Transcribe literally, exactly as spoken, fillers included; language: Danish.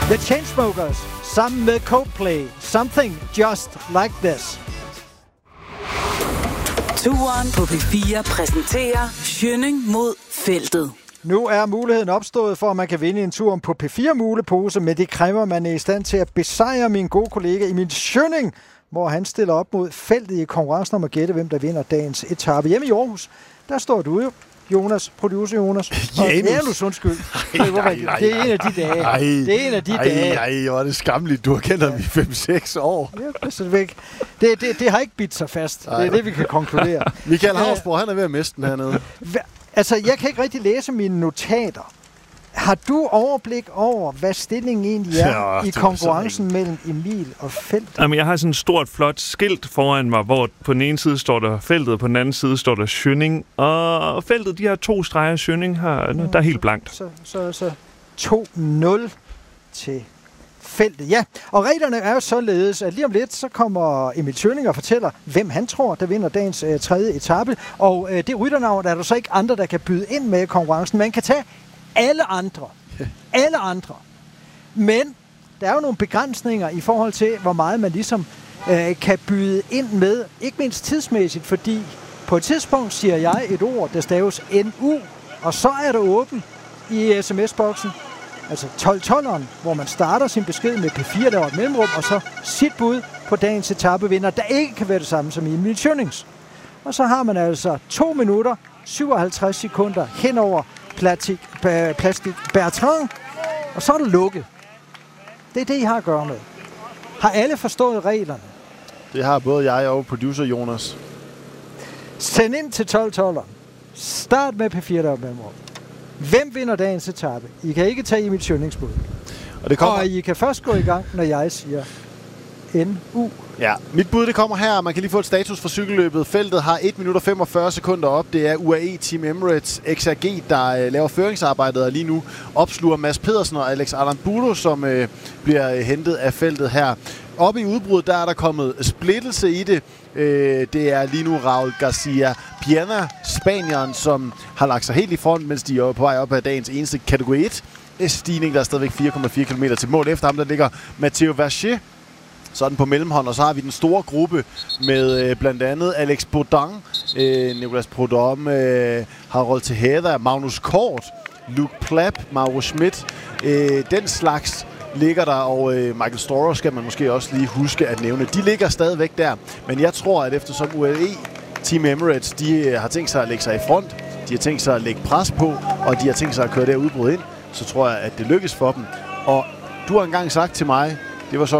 The Chainsmokers sammen med Coldplay. Something Just Like This. Turen på P fire præsenterer Schønning mod feltet. Nu er muligheden opstået for, at man kan vinde en tur på P fire mulepose, men det kræver, man er i stand til at besejre min gode kollega Emil Schønning, hvor han stiller op mod feltet i konkurrencen om at gætte, hvem der vinder dagens etape. Hjemme i Aarhus, der står du jo, Jonas, producer Jonas. Janus, undskyld. Ej, nej, nej, det er en af de dage. Ej, det er en af de ej, dage. Ej, hvor er det skamligt. Du har kendt ham i fem seks år. Ja, det, væk. Det, det, det har ikke bidt sig fast. Ej. Det er det, vi kan konkludere. Michael Havsborg, han er ved at miste den hernede. Altså, jeg kan ikke rigtig læse mine notater. Har du overblik over, hvad stillingen egentlig er ja, i konkurrencen mellem Emil og feltet? Jamen, jeg har sådan et stort, flot skilt foran mig, hvor på den ene side står der feltet, på den anden side står der Schønning. Og feltet, de har to streger. Schønning har, ja, der er helt blankt. Så, så, så to nul til feltet. Ja, og reglerne er jo således, at lige om lidt, så kommer Emil Schønning og fortæller, hvem han tror, der vinder dagens øh, tredje etape. Og øh, det rytternavn er der så ikke andre, der kan byde ind med i konkurrencen. Man kan tage alle andre. Alle andre. Men der er jo nogle begrænsninger i forhold til, hvor meget man ligesom øh, kan byde ind med. Ikke mindst tidsmæssigt, fordi på et tidspunkt siger jeg et ord, der staves N U, og så er det åben i sms-boksen. Altså tolv tolveren, hvor man starter sin besked med P fire, der var et mellemrum, og så sit bud på dagens etapevinder, der ikke kan være det samme som Emil Schønnings. Og så har man altså to minutter, syvoghalvtreds sekunder henover Plastik, plastik Bertrand, og så er det lukket. Det er det, I har at gøre med. Har alle forstået reglerne? Det har både jeg og producer Jonas. Send ind til tolv tolveren. Start med P fire, der er mellemrum. Hvem vinder dagens etape? I kan ikke tage Emil Schønnings bud. Og, det kommer... og I kan først gå i gang, når jeg siger N U. Ja, mit bud det kommer her. Man kan lige få et status for cykelløbet. Feltet har et minut og femogfyrre sekunder op. Det er U A E Team Emirates X R G, der øh, laver føringsarbejdet og lige nu opsluger Mads Pedersen og Alex Aramburu, som øh, bliver øh, hentet af feltet her. Oppe i udbruddet, der er der kommet splittelse i det. Øh, det er lige nu Raul Garcia Piana, spanieren, som har lagt sig helt i front, mens de er på vej op af dagens eneste kategori et. Stigning, der er stadigvæk fire komma fire kilometer til mål. Efter ham, der ligger Matteo Verger, sådan på mellemhånd, og så har vi den store gruppe med øh, blandt andet Alex Baudin, øh, Nicolas Prudhomme, øh, Harold Tejada, Magnus Kort, Luke Plapp, Mauro Schmidt. Øh, den slags ligger der, og øh, Michael Storer skal man måske også lige huske at nævne. De ligger stadigvæk der, men jeg tror, at eftersom U A E Team Emirates, de øh, har tænkt sig at lægge sig i front, de har tænkt sig at lægge pres på, og de har tænkt sig at køre det udbrud ind, så tror jeg, at det lykkes for dem. Og du har engang sagt til mig, det var så